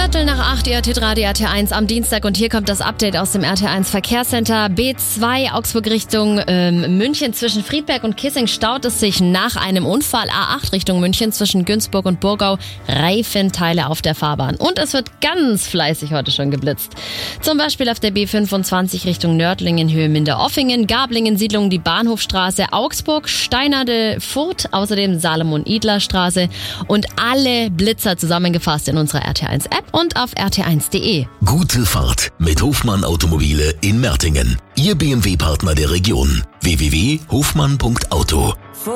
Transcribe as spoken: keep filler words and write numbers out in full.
Viertel nach acht, ihr Hitradio R T eins am Dienstag und hier kommt das Update aus dem R T eins Verkehrscenter. B zwei Augsburg Richtung ähm, München zwischen Friedberg und Kissing staut es sich nach einem Unfall. A acht Richtung München zwischen Günzburg und Burgau, Reifenteile auf der Fahrbahn. Und es wird ganz fleißig heute schon geblitzt. Zum Beispiel auf der B fünfundzwanzig Richtung Nördlingen, Höhe Minderoffingen, Gablingen, Siedlung die Bahnhofstraße, Augsburg, Steinade, Furt, außerdem Salomon-Idler-Straße und alle Blitzer zusammengefasst in unserer R T eins App und auf r t eins punkt d e. Gute Fahrt mit Hofmann Automobile in Mertingen. Ihr B M W-Partner der Region. w w w punkt hofmann punkt auto